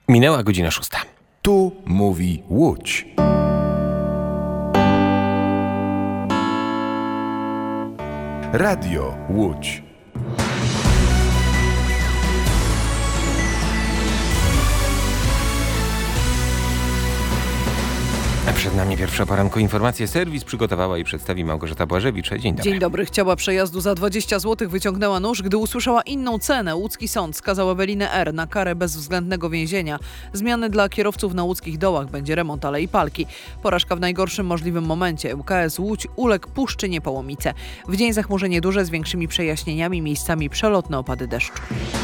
Minęła godzina 6. Tu mówi Łódź. Radio Łódź. A przed nami pierwsza poranku informacje. Serwis przygotowała i przedstawi Małgorzata Błażewicz. Dzień dobry. Dzień dobry. Chciała przejazdu za 20 zł, wyciągnęła nóż, gdy usłyszała inną cenę. Łódzki sąd skazał Ewelinę R. na karę bezwzględnego więzienia. Zmiany dla kierowców na łódzkich dołach, będzie remont Alei Palki. Porażka w najgorszym możliwym momencie. ŁKS Łódź uległ puszczy Niepołomice. W dzień zachmurzenie duże z większymi przejaśnieniami, miejscami przelotne opady deszczu.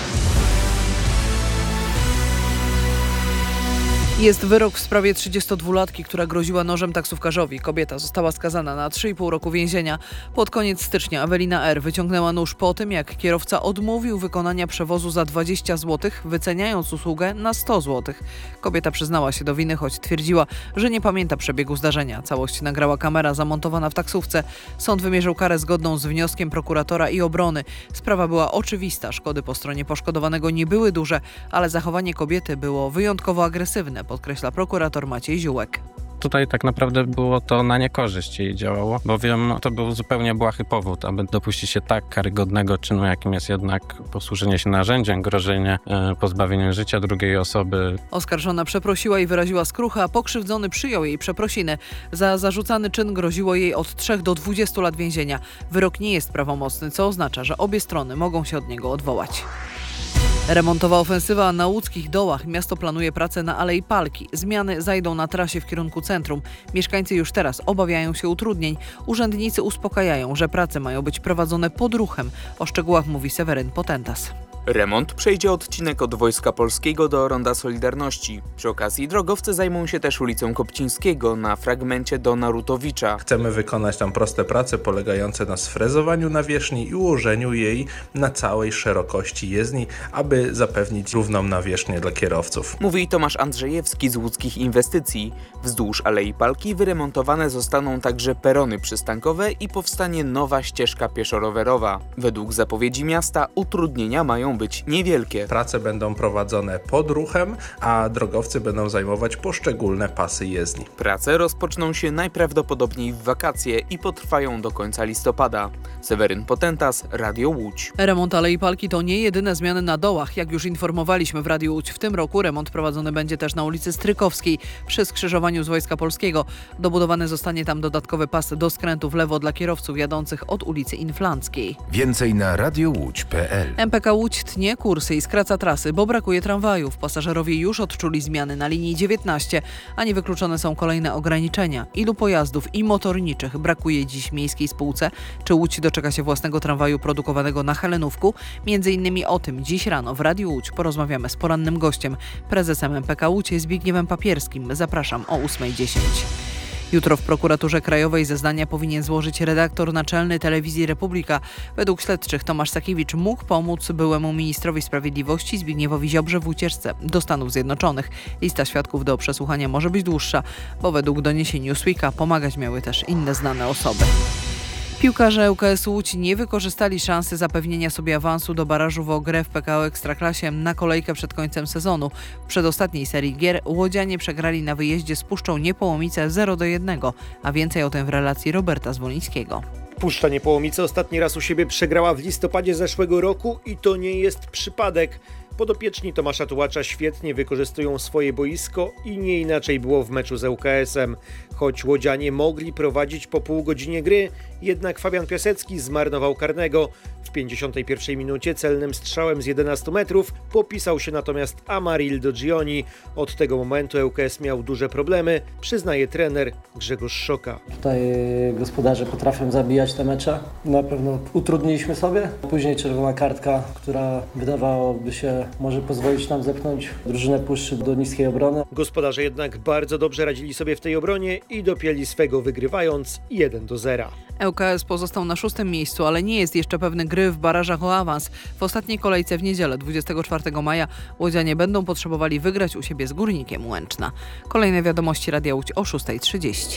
Jest wyrok w sprawie 32-latki, która groziła nożem taksówkarzowi. Kobieta została skazana na 3,5 roku więzienia. Pod koniec stycznia Ewelina R. wyciągnęła nóż po tym, jak kierowca odmówił wykonania przewozu za 20 zł, wyceniając usługę na 100 zł. Kobieta przyznała się do winy, choć twierdziła, że nie pamięta przebiegu zdarzenia. Całość nagrała kamera zamontowana w taksówce. Sąd wymierzył karę zgodną z wnioskiem prokuratora i obrony. Sprawa była oczywista. Szkody po stronie poszkodowanego nie były duże, ale zachowanie kobiety było wyjątkowo agresywne, podkreśla prokurator Maciej Ziółek. Tutaj tak naprawdę było to na niekorzyść jej działało, bowiem to był zupełnie błahy powód, aby dopuścić się tak karygodnego czynu, jakim jest jednak posłużenie się narzędziem, grożenie pozbawieniem życia drugiej osoby. Oskarżona przeprosiła i wyraziła skruchę, a pokrzywdzony przyjął jej przeprosiny. Za zarzucany czyn groziło jej od 3 do 20 lat więzienia. Wyrok nie jest prawomocny, co oznacza, że obie strony mogą się od niego odwołać. Remontowa ofensywa na łódzkich dołach. Miasto planuje pracę na Alei Palki. Zmiany zajdą na trasie w kierunku centrum. Mieszkańcy już teraz obawiają się utrudnień. Urzędnicy uspokajają, że prace mają być prowadzone pod ruchem. O szczegółach mówi Seweryn Potentas. Remont przejdzie odcinek od Wojska Polskiego do Ronda Solidarności. Przy okazji drogowcy zajmą się też ulicą Kopcińskiego na fragmencie do Narutowicza. Chcemy wykonać tam proste prace polegające na sfrezowaniu nawierzchni i ułożeniu jej na całej szerokości jezdni, aby zapewnić równą nawierzchnię dla kierowców. Mówi Tomasz Andrzejewski z Łódzkich Inwestycji. Wzdłuż Alei Palki wyremontowane zostaną także perony przystankowe i powstanie nowa ścieżka pieszo-rowerowa. Według zapowiedzi miasta utrudnienia mają być niewielkie. Prace będą prowadzone pod ruchem, a drogowcy będą zajmować poszczególne pasy jezdni. Prace rozpoczną się najprawdopodobniej w wakacje i potrwają do końca listopada. Seweryn Potentas, Radio Łódź. Remont Alei Palki to nie jedyne zmiany na dołach. Jak już informowaliśmy w Radiu Łódź, w tym roku remont prowadzony będzie też na ulicy Strykowskiej przy skrzyżowaniu z Wojska Polskiego. Dobudowany zostanie tam dodatkowy pas do skrętu w lewo dla kierowców jadących od ulicy Inflanckiej. Więcej na radiołódź.pl. MPK Łódź tnie kursy i skraca trasy, bo brakuje tramwajów. Pasażerowie już odczuli zmiany na linii 19, a niewykluczone są kolejne ograniczenia. Ilu pojazdów i motorniczych brakuje dziś miejskiej spółce? Czy Łódź doczeka się własnego tramwaju produkowanego na Helenówku? Między innymi o tym dziś rano w Radiu Łódź porozmawiamy z porannym gościem, prezesem MPK Łódź Zbigniewem Papierskim. Zapraszam o 8:10. Jutro w Prokuraturze Krajowej zeznania powinien złożyć redaktor naczelny Telewizji Republika. Według śledczych Tomasz Sakiewicz mógł pomóc byłemu ministrowi sprawiedliwości Zbigniewowi Ziobrze w ucieczce do Stanów Zjednoczonych. Lista świadków do przesłuchania może być dłuższa, bo według doniesień Newsweeka pomagać miały też inne znane osoby. Piłkarze ŁKS Łódź nie wykorzystali szansy zapewnienia sobie awansu do barażu o grę w PKO Ekstraklasie na kolejkę przed końcem sezonu. W przedostatniej serii gier łodzianie przegrali na wyjeździe z Puszczą Niepołomice 0-1, a więcej o tym w relacji Roberta Zwolińskiego. Puszcza Niepołomice ostatni raz u siebie przegrała w listopadzie zeszłego roku i to nie jest przypadek. Podopieczni Tomasza Tułacza świetnie wykorzystują swoje boisko i nie inaczej było w meczu z ŁKS-em. Choć łodzianie mogli prowadzić po pół godzinie gry, jednak Fabian Piasecki zmarnował karnego. W 51 minucie celnym strzałem z 11 metrów popisał się natomiast Amarildo Gioni. Od tego momentu ŁKS miał duże problemy, przyznaje trener Grzegorz Szoka. Tutaj gospodarze potrafią zabijać te mecze. Na pewno utrudniliśmy sobie. Później czerwona kartka, która wydawałoby się może pozwolić nam zepchnąć drużynę Puszczy do niskiej obrony. Gospodarze jednak bardzo dobrze radzili sobie w tej obronie i dopięli swego, wygrywając 1-0. ŁKS pozostał na 6. miejscu, ale nie jest jeszcze pewny gry w barażach o awans. W ostatniej kolejce w niedzielę 24 maja łodzianie będą potrzebowali wygrać u siebie z Górnikiem Łęczna. Kolejne wiadomości Radia Łódź o 6:30.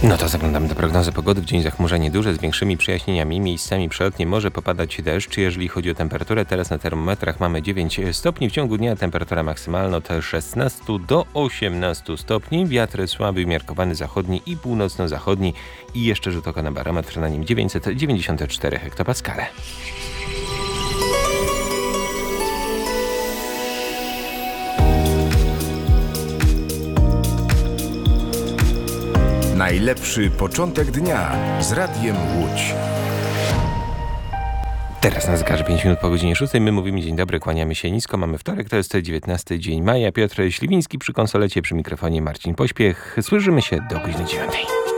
No to zaglądamy do prognozy pogody. W dzień zachmurzenie duże z większymi przejaśnieniami. Miejscami przelotnie może popadać deszcz. Jeżeli chodzi o temperaturę, teraz na termometrach mamy 9 stopni. W ciągu dnia temperatura maksymalna od 16 do 18 stopni. Wiatr słaby, umiarkowany zachodni i północno-zachodni. I jeszcze rzut oka na barometr, na nim 994 hektopaskale. Najlepszy początek dnia z Radiem Łódź. Teraz na zegarze 5 minut po godzinie 6. My mówimy dzień dobry, kłaniamy się nisko. Mamy wtorek, to jest 19 dzień maja. Piotr Śliwiński przy konsolecie, przy mikrofonie Marcin Pośpiech. Słyszymy się do godziny 9.